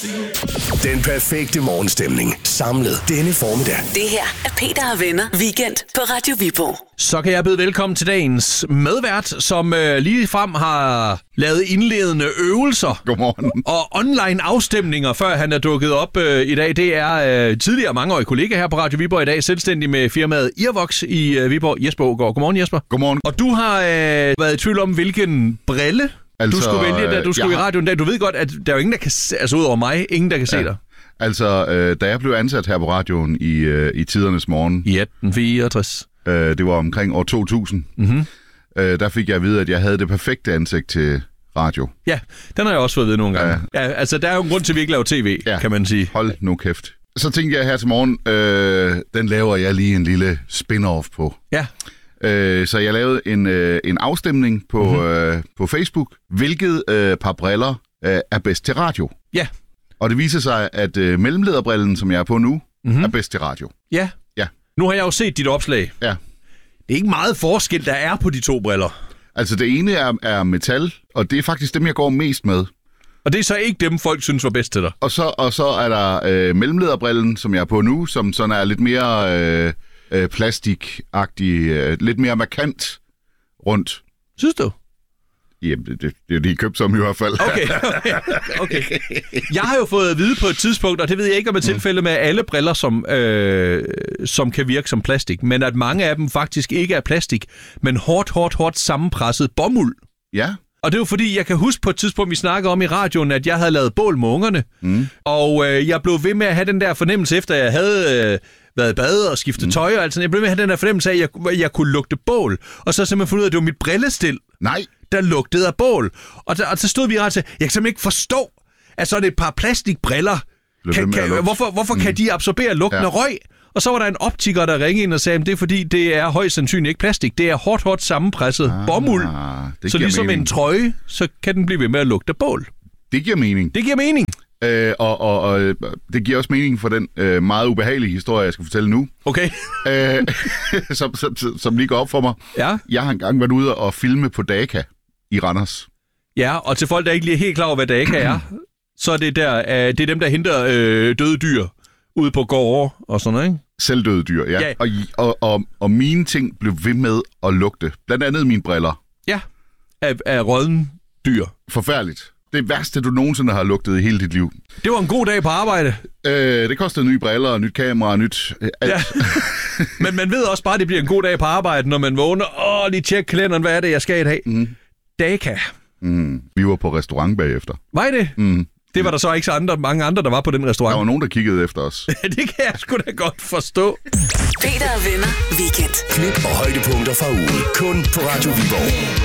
Den perfekte morgenstemning samlet denne formiddag. Det her er Peter og Venner Weekend på Radio Viborg. Så kan jeg byde velkommen til dagens medvært, som lige frem har lavet indledende øvelser. Godmorgen. Og online afstemninger, før han er dukket op i dag. Det er tidligere mangeårig kollega her på Radio Viborg i dag, selvstændig med firmaet Irvox i Viborg, Jesper Aagaard. Godmorgen, Jesper. Godmorgen. Og du har været i tvivl om, hvilken brille du skulle vælge, da du skulle i radioen. Du ved godt, at der er jo ingen, der kan se, altså ud over mig, ingen, der kan se dig. Altså, da jeg blev ansat her på radioen i tidernes morgen... I 1864. Det var omkring år 2000. Mm-hmm. Der fik jeg at vide, at jeg havde det perfekte ansigt til radio. Ja, den har jeg også fået at vide nogle gange. Ja, altså, der er jo en grund til, at vi ikke laver tv, kan man sige. Hold nu kæft. Så tænkte jeg her til morgen, den laver jeg lige en lille spin-off på. Ja. Så jeg lavede en afstemning på Facebook. Hvilket par briller er bedst til radio? Ja. Og det viser sig, at mellemlederbrillen, som jeg er på nu, er bedst til radio. Ja. Ja. Nu har jeg jo set dit opslag. Ja. Det er ikke meget forskel, der er på de to briller. Altså, det ene er metal, og det er faktisk dem, jeg går mest med. Og det er så ikke dem, folk synes var bedst til dig? Og så er der mellemlederbrillen, som jeg er på nu, som sådan er lidt mere plastikagtig, lidt mere markant rundt. Synes du? Jamen, det er de købt som i hvert fald. Okay. Jeg har jo fået at vide på et tidspunkt, og det ved jeg ikke om et tilfælde med alle briller, som kan virke som plastik, men at mange af dem faktisk ikke er plastik, men hårdt sammenpresset bomuld. Ja. Og det er jo fordi, jeg kan huske på et tidspunkt, vi snakkede om i radioen, at jeg havde lavet bål med ungerne, og jeg blev ved med at have den der fornemmelse, efter jeg havde været i bad og skiftet tøj og alt sådan. Jeg blev ved med at have den der fornemmelse af, at jeg kunne lugte bål, og så simpelthen fundet ud af, at det var mit brillestil. Nej. Der lugtede af bål. Og så stod vi ret til, jeg kan simpelthen ikke forstå, at så er det et par plastikbriller. Hvorfor kan de absorbere lugten af røg? Og så var der en optiker, der ringede ind og sagde, at det er fordi, det er højst sandsynligt ikke plastik. Det er hårdt sammenpresset bomuld. Så ligesom en trøje, så kan den blive ved med at lugte af bål. Det giver mening. Det giver mening. Og det giver også mening for den meget ubehagelige historie, jeg skal fortælle nu. Okay. som lige går op for mig. Ja. Jeg har engang været ude og filme på Daka i Randers. Ja, og til folk, der ikke lige er helt klar over, hvad Daka er, så er det det er dem, der henter døde dyr ude på gårde og sådan noget, ikke? Selvdøde dyr, ja. Og mine ting blev ved med at lugte. Blandt andet mine briller. Ja, af rådden dyr. Forfærdeligt. Det værste, du nogensinde har lugtet i hele dit liv. Det var en god dag på arbejde. Det kostede nye briller, nyt kamera, nyt alt. Ja. Men man ved også bare, at det bliver en god dag på arbejde, når man vågner. Lige tjek kalenderen, hvad er det, jeg skal i dag? Daka. Vi var på restaurant bagefter. Var I det? Det var der så ikke så mange andre, der var på den restaurant. Der var nogen, der kiggede efter os. Det kan jeg sgu da godt forstå. Peter og Venner Weekend. Klip og højdepunkter fra ugen. Kun på Radio Viborg.